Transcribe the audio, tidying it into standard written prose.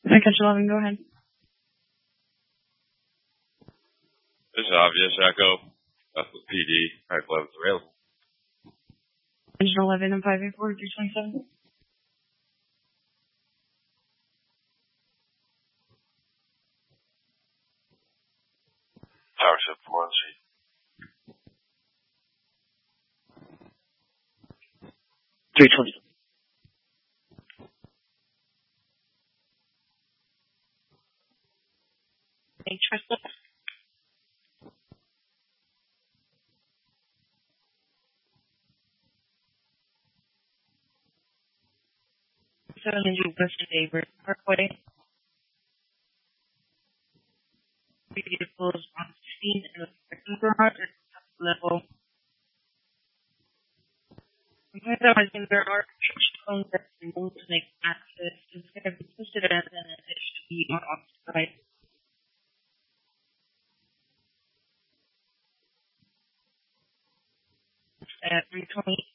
I catch 11, go ahead. It's obvious, Echo. That's the PD. Type 11's available. Engine 11 and 584, 327. Tower 741C. 320. Hey, trust us. Seven Ninja West and Daybreak Parkway. Three vehicles on scene in the parking garage at the top level. Sometimes there are construction phones that are known to make access. It's going to be listed as an addition to be unoccupied. At 320.